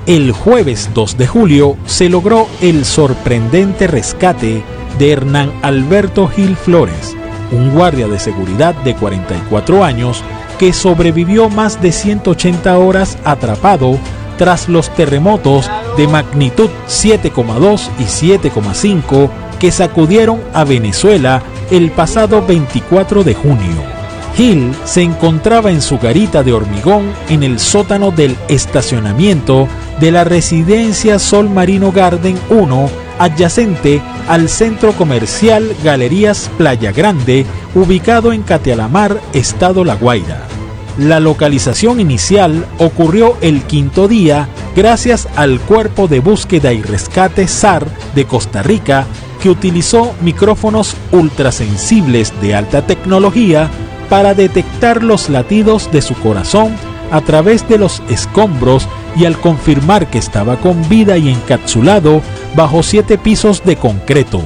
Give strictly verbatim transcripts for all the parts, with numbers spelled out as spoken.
El jueves dos de julio se logró el sorprendente rescate de Hernán Alberto Gil Flores, un guardia de seguridad de cuarenta y cuatro años que sobrevivió más de ciento ochenta horas atrapado tras los terremotos de magnitud siete coma dos y siete coma cinco que sacudieron a Venezuela el pasado veinticuatro de junio. Gil se encontraba en su garita de hormigón en el sótano del estacionamiento de la residencia Sol Marino Garden uno, adyacente al centro comercial Galerías Playa Grande, ubicado en Catealamar, estado La Guaira. La localización inicial ocurrió el quinto día gracias al Cuerpo de Búsqueda y Rescate S A R de Costa Rica, que utilizó micrófonos ultrasensibles de alta tecnología para detectar los latidos de su corazón a través de los escombros y al confirmar que estaba con vida y encapsulado bajo siete pisos de concreto.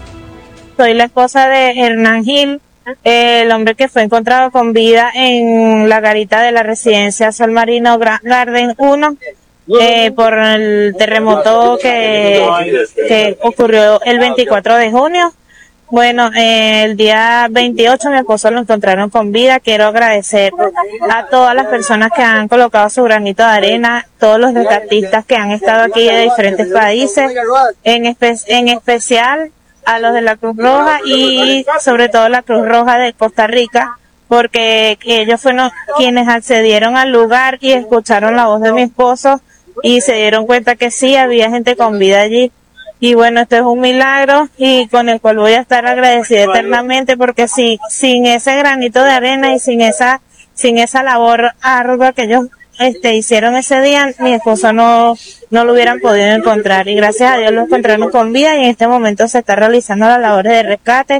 Soy la esposa de Hernán Gil, el hombre que fue encontrado con vida en la garita de la residencia Sol Marino Garden uno eh, por el terremoto que, que ocurrió el veinticuatro de junio. Bueno, eh, el día veintiocho mi esposo lo encontraron con vida. Quiero agradecer a todas las personas que han colocado su granito de arena, todos los rescatistas que han estado aquí de diferentes países, en, espe en especial a los de la Cruz Roja y sobre todo la Cruz Roja de Costa Rica, porque ellos fueron quienes accedieron al lugar y escucharon la voz de mi esposo y se dieron cuenta que sí, había gente con vida allí. Y bueno, esto es un milagro y con el cual voy a estar agradecida eternamente, porque si, sin ese granito de arena y sin esa, sin esa labor ardua que ellos este, hicieron ese día, mi esposo no, no lo hubieran podido encontrar. Y gracias a Dios lo encontraron con vida y en este momento se está realizando las labores de rescate.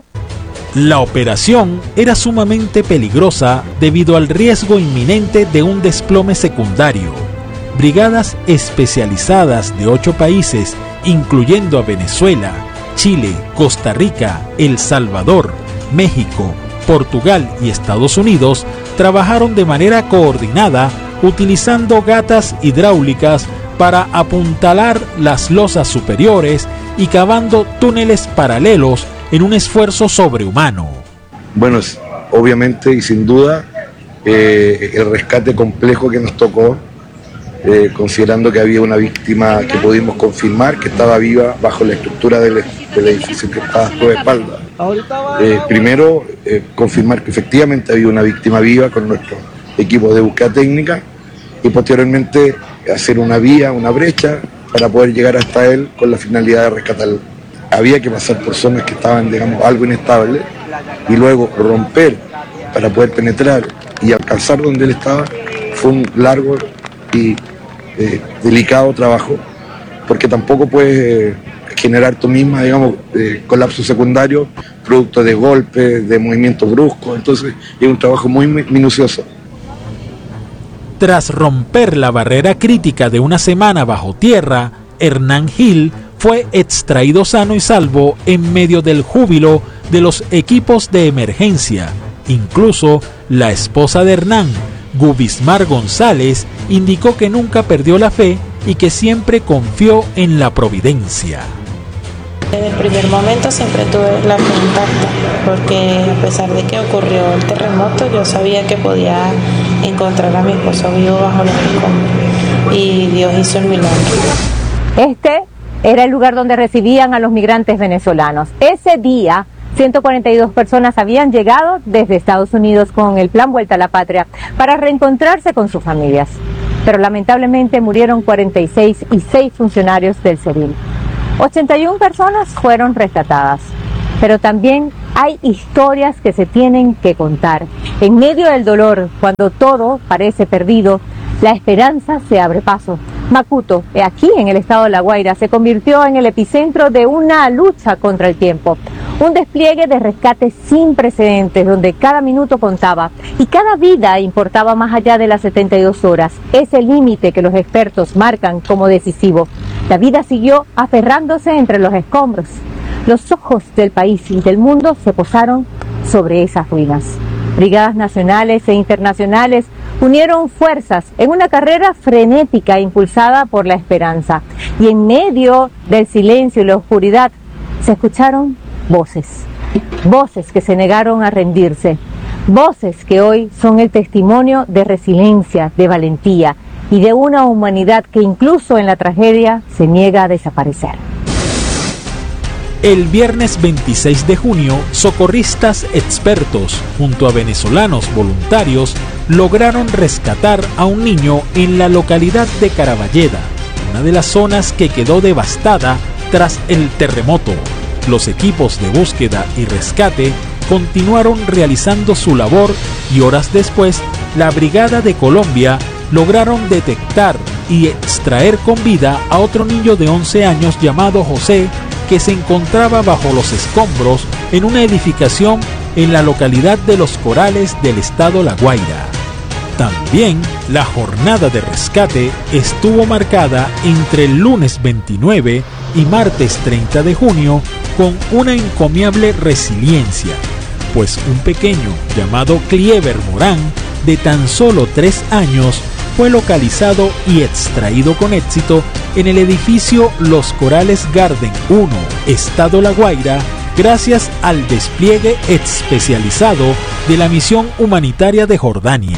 La operación era sumamente peligrosa debido al riesgo inminente de un desplome secundario. Brigadas especializadas de ocho países, incluyendo a Venezuela, Chile, Costa Rica, El Salvador, México, Portugal y Estados Unidos, trabajaron de manera coordinada utilizando gatas hidráulicas para apuntalar las losas superiores y cavando túneles paralelos en un esfuerzo sobrehumano. Bueno, obviamente y sin duda, eh, el rescate complejo que nos tocó, Eh, considerando que había una víctima que pudimos confirmar que estaba viva bajo la estructura del, del edificio que estaba a su espalda. Eh, primero, eh, confirmar que efectivamente había una víctima viva con nuestro equipo de búsqueda técnica y posteriormente hacer una vía, una brecha para poder llegar hasta él con la finalidad de rescatarlo. Había que pasar por zonas que estaban, digamos, algo inestables y luego romper para poder penetrar y alcanzar donde él estaba. Fue un largo y Eh, delicado trabajo, porque tampoco puedes eh, generar tú misma, digamos, eh, colapso secundario, producto de golpes, de movimientos bruscos. Entonces es un trabajo muy minucioso. Tras romper la barrera crítica de una semana bajo tierra, Hernán Gil fue extraído sano y salvo en medio del júbilo de los equipos de emergencia. Incluso la esposa de Hernán, Gubismar González, indicó que nunca perdió la fe y que siempre confió en la providencia. Desde el primer momento siempre tuve la fe intacta, porque a pesar de que ocurrió el terremoto, yo sabía que podía encontrar a mi esposo vivo bajo los escombros y Dios hizo el milagro. Este era el lugar donde recibían a los migrantes venezolanos. Ese día ciento cuarenta y dos personas habían llegado desde Estados Unidos con el plan Vuelta a la Patria para reencontrarse con sus familias. Pero lamentablemente murieron cuarenta y seis y seis funcionarios del SEBIN. ochenta y una personas fueron rescatadas. Pero también hay historias que se tienen que contar. En medio del dolor, cuando todo parece perdido, la esperanza se abre paso. Macuto, aquí en el estado de La Guaira, se convirtió en el epicentro de una lucha contra el tiempo. Un despliegue de rescate sin precedentes, donde cada minuto contaba y cada vida importaba más allá de las setenta y dos horas, ese límite que los expertos marcan como decisivo. La vida siguió aferrándose entre los escombros. Los ojos del país y del mundo se posaron sobre esas ruinas. Brigadas nacionales e internacionales unieron fuerzas en una carrera frenética impulsada por la esperanza. Y en medio del silencio y la oscuridad se escucharon voces, voces que se negaron a rendirse, voces que hoy son el testimonio de resiliencia, de valentía y de una humanidad que incluso en la tragedia se niega a desaparecer. El viernes veintiséis de junio, socorristas expertos junto a venezolanos voluntarios lograron rescatar a un niño en la localidad de Caraballeda, una de las zonas que quedó devastada tras el terremoto. Los equipos de búsqueda y rescate continuaron realizando su labor y horas después, la Brigada de Colombia lograron detectar y extraer con vida a otro niño de once años llamado José, que se encontraba bajo los escombros en una edificación en la localidad de Los Corales del estado La Guaira. También la jornada de rescate estuvo marcada entre el lunes veintinueve y martes treinta de junio con una encomiable resiliencia, pues un pequeño llamado Cliever Morán, de tan solo tres años, fue localizado y extraído con éxito en el edificio Los Corales Garden uno, estado La Guaira, gracias al despliegue especializado de la misión humanitaria de Jordania.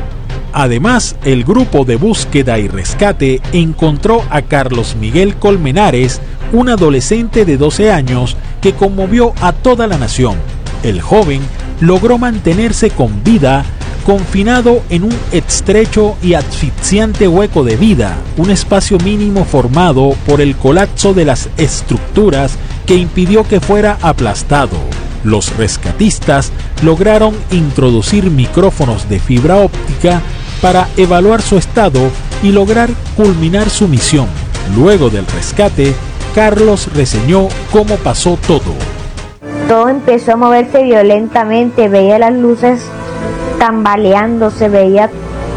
Además, el grupo de búsqueda y rescate encontró a Carlos Miguel Colmenares, un adolescente de doce años que conmovió a toda la nación. El joven logró mantenerse con vida, confinado en un estrecho y asfixiante hueco de vida, un espacio mínimo formado por el colapso de las estructuras que impidió que fuera aplastado. Los rescatistas lograron introducir micrófonos de fibra óptica para evaluar su estado y lograr culminar su misión. Luego del rescate, Carlos reseñó cómo pasó todo. Todo empezó a moverse violentamente, veía las luces tambaleándose, veía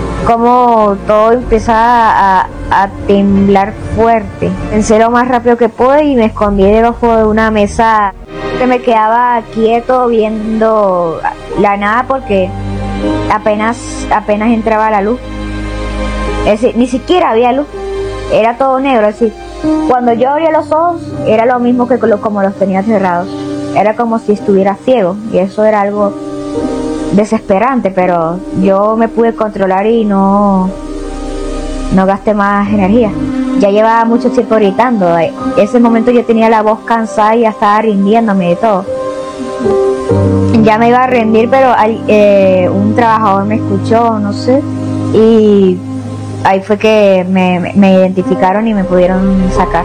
como todo empezaba a, a temblar fuerte. Pensé lo más rápido que pude y me escondí debajo de una mesa. Me quedaba quieto viendo la nada porque apenas apenas entraba la luz. Es decir, ni siquiera había luz, era todo negro. Es decir, cuando yo abría los ojos era lo mismo que como los tenía cerrados. Era como si estuviera ciego y eso era algo desesperante, pero yo me pude controlar y no no gasté más energía. Ya llevaba mucho tiempo gritando. En ese momento yo tenía la voz cansada y ya estaba rindiéndome de todo. Ya me iba a rendir, pero hay, eh, un trabajador me escuchó, no sé, y ahí fue que me, me identificaron y me pudieron sacar.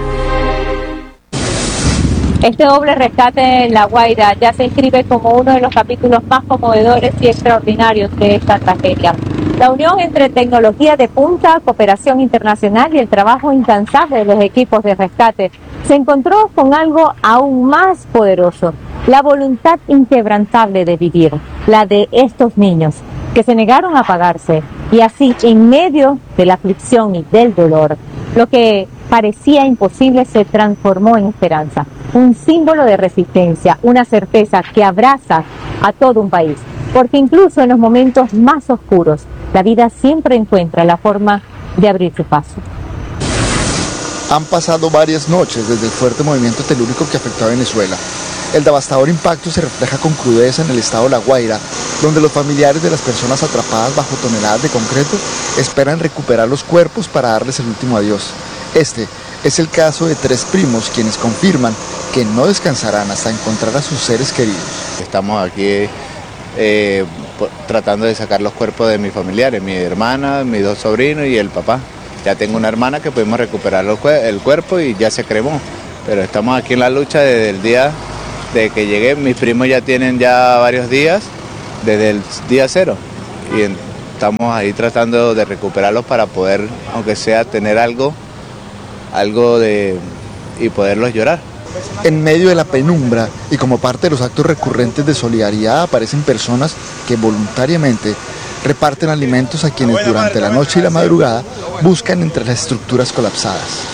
Este doble rescate en La Guaira ya se inscribe como uno de los capítulos más conmovedores y extraordinarios de esta tragedia. La unión entre tecnología de punta, cooperación internacional y el trabajo incansable de los equipos de rescate se encontró con algo aún más poderoso: la voluntad inquebrantable de vivir, la de estos niños que se negaron a apagarse, y así, en medio de la aflicción y del dolor, lo que parecía imposible se transformó en esperanza, un símbolo de resistencia, una certeza que abraza a todo un país, porque incluso en los momentos más oscuros, la vida siempre encuentra la forma de abrir su paso. Han pasado varias noches desde el fuerte movimiento telúrico que afectó a Venezuela. El devastador impacto se refleja con crudeza en el estado de La Guaira, donde los familiares de las personas atrapadas bajo toneladas de concreto esperan recuperar los cuerpos para darles el último adiós. Este es el caso de tres primos quienes confirman que no descansarán hasta encontrar a sus seres queridos. Estamos aquí eh, tratando de sacar los cuerpos de mis familiares, mi hermana, mis dos sobrinos y el papá. Ya tengo una hermana que pudimos recuperar los, el cuerpo y ya se cremó, pero estamos aquí en la lucha desde el día de que llegué. Mis primos ya tienen ya varios días, desde el día cero, y estamos ahí tratando de recuperarlos para poder, aunque sea, tener algo, algo de y poderlos llorar. En medio de la penumbra y como parte de los actos recurrentes de solidaridad aparecen personas que voluntariamente reparten alimentos a quienes durante la noche y la madrugada buscan entre las estructuras colapsadas.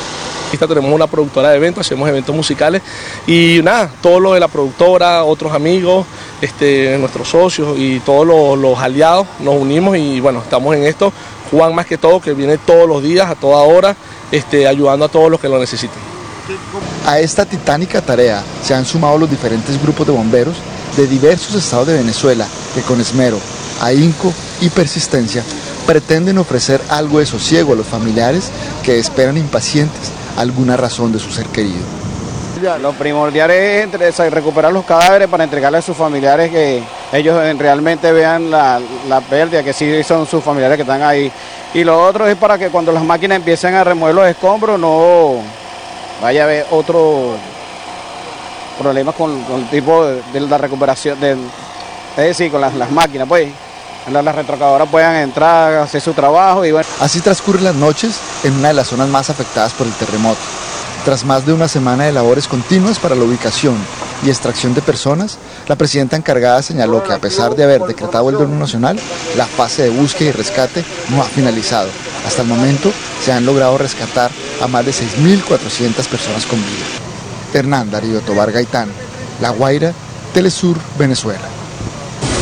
Tenemos una productora de eventos, hacemos eventos musicales y nada, todo lo de la productora, otros amigos, este, nuestros socios y todos los, los aliados nos unimos y bueno, estamos en esto. Juan más que todo, que viene todos los días, a toda hora, este, ayudando a todos los que lo necesiten. A esta titánica tarea se han sumado los diferentes grupos de bomberos de diversos estados de Venezuela que con esmero, ahínco y persistencia pretenden ofrecer algo de sosiego a los familiares que esperan impacientes alguna razón de su ser querido. Lo primordial es recuperar los cadáveres para entregarles a sus familiares, que ellos realmente vean la, la pérdida, que sí son sus familiares que están ahí. Y lo otro es para que cuando las máquinas empiecen a remover los escombros no vaya a haber otro problema con, con el tipo de, de la recuperación, de, es decir, con las, las máquinas, pues. Las, las retroexcavadoras puedan entrar, hacer su trabajo y bueno. Así transcurren las noches en una de las zonas más afectadas por el terremoto. Tras más de una semana de labores continuas para la ubicación y extracción de personas, la presidenta encargada señaló que a pesar de haber decretado el duelo nacional, la fase de búsqueda y rescate no ha finalizado. Hasta el momento se han logrado rescatar a más de seis mil cuatrocientas personas con vida. Hernán Darío Tobar Gaitán, La Guaira, Telesur, Venezuela.